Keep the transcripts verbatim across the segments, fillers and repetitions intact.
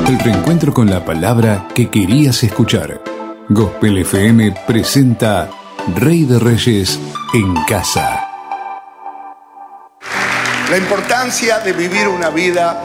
El reencuentro con la palabra que querías escuchar. Gospel F M presenta Rey de Reyes en casa. La importancia de vivir una vida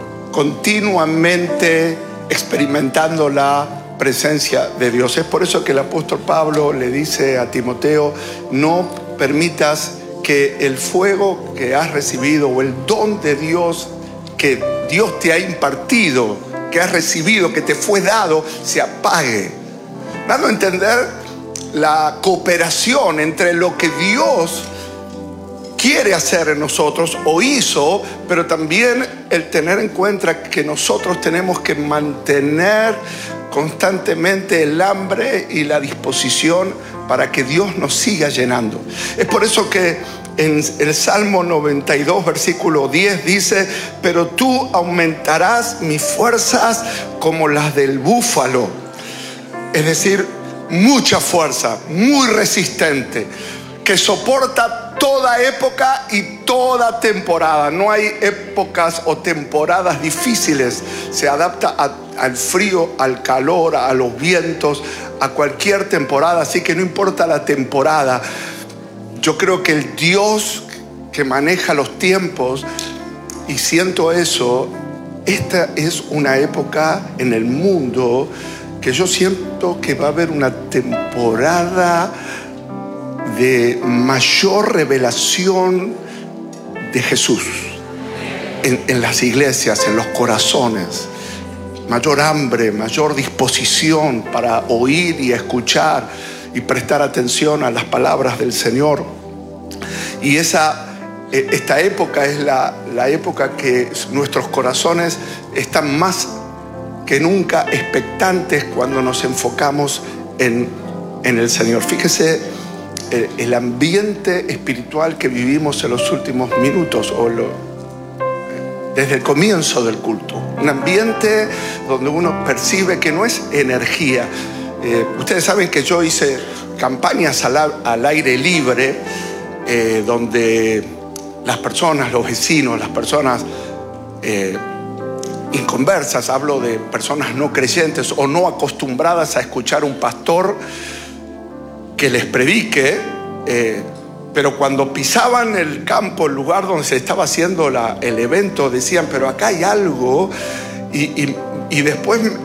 continuamente experimentando la presencia de Dios. Es por eso que el apóstol Pablo le dice a Timoteo: no permitas que el fuego que has recibido o el don de Dios que Dios te ha impartido, que has recibido, que te fue dado, se apague. Dando a entender la cooperación entre lo que Dios quiere hacer en nosotros o hizo, pero también el tener en cuenta que nosotros tenemos que mantener constantemente el hambre y la disposición para que Dios nos siga llenando. Es por eso que en el Salmo noventa y dos, versículo diez dice: pero tú aumentarás mis fuerzas como las del búfalo. Es decir, mucha fuerza, muy resistente, que soporta toda época y toda temporada. No hay épocas o temporadas difíciles. Se adapta a, al frío, al calor, a los vientos, a cualquier temporada. Así que no importa la temporada. Yo creo que el Dios que maneja los tiempos, y siento eso, esta es una época en el mundo que yo siento que va a haber una temporada de mayor revelación de Jesús en, en las iglesias, en los corazones. Mayor hambre, mayor disposición para oír y escuchar y prestar atención a las palabras del Señor. Y esa, esta época es la, la época que nuestros corazones están más que nunca expectantes cuando nos enfocamos en, en el Señor. Fíjese el, el ambiente espiritual que vivimos en los últimos minutos, o lo, desde el comienzo del culto. Un ambiente donde uno percibe que no es energía. Eh, ustedes saben que yo hice campañas al, al aire libre, eh, donde las personas, los vecinos, las personas eh, inconversas, hablo de personas no creyentes o no acostumbradas a escuchar un pastor que les predique, eh, pero cuando pisaban el campo, el lugar donde se estaba haciendo la, el evento, decían: pero acá hay algo. Y, y, y después